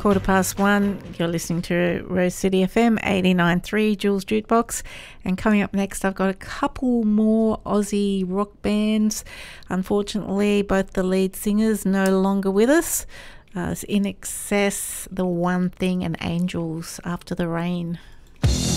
1:15. You're listening to Rose City FM 89.3 Jules Jukebox. And coming up next, I've got a couple more Aussie rock bands. Unfortunately, both the lead singers no longer with us. It's INXS, The One Thing, and Angels, After the Rain.